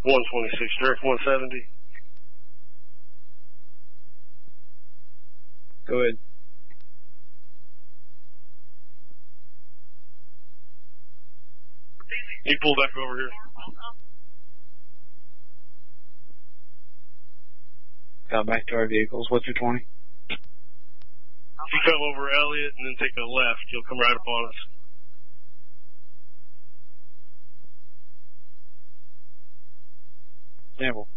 126, direct 170. Go ahead. You pull back over here. Back to our vehicles. What's your 20? If you come over Elliott and then take a left, you'll come right upon us. Sample.